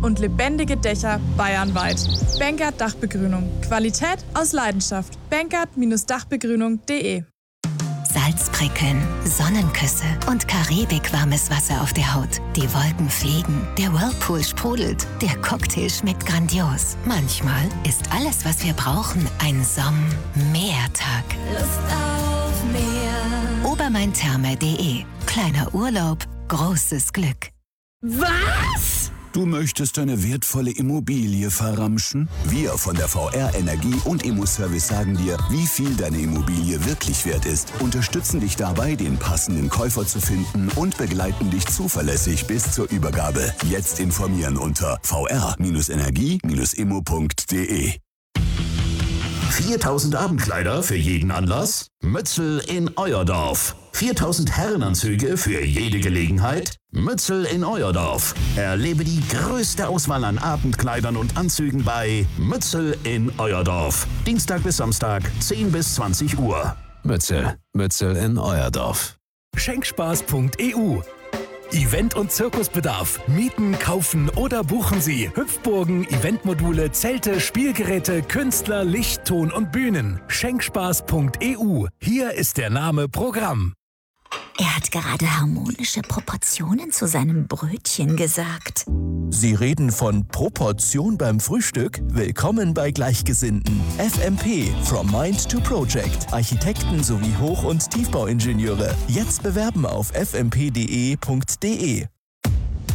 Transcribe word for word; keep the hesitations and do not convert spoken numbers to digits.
und lebendige Dächer bayernweit. Benkert Dachbegrünung. Qualität aus Leidenschaft. benkert Dachbegrünung punkt de. Salzprickeln, Sonnenküsse und karibikwarmes Wasser auf der Haut. Die Wolken fliegen, der Whirlpool sprudelt, der Cocktail schmeckt grandios. Manchmal ist alles, was wir brauchen, ein Somm-Meertag. Lust auf Meer. obermaintherme punkt de. Kleiner Urlaub, großes Glück. Was? Du möchtest deine wertvolle Immobilie verramschen? Wir von der V R Energie und Immoservice sagen dir, wie viel deine Immobilie wirklich wert ist, unterstützen dich dabei, den passenden Käufer zu finden und begleiten dich zuverlässig bis zur Übergabe. Jetzt informieren unter v r energie immo punkt de. viertausend Abendkleider für jeden Anlass? Mützel in Euerdorf. viertausend Herrenanzüge für jede Gelegenheit? Mützel in Euerdorf. Erlebe die größte Auswahl an Abendkleidern und Anzügen bei Mützel in Euerdorf. Dienstag bis Samstag, zehn bis zwanzig Uhr. Mützel. Mützel in Euerdorf. Schenkspaß punkt e u. Event- und Zirkusbedarf. Mieten, kaufen oder buchen Sie. Hüpfburgen, Eventmodule, Zelte, Spielgeräte, Künstler, Licht, Ton und Bühnen. Schenkspaß punkt e u. Hier ist der Name Programm. Er hat gerade harmonische Proportionen zu seinem Brötchen gesagt. Sie reden von Proportion beim Frühstück? Willkommen bei Gleichgesinnten. F M P, From Mind to Project. Architekten sowie Hoch- und Tiefbauingenieure. Jetzt bewerben auf f m p punkt d e punkt de.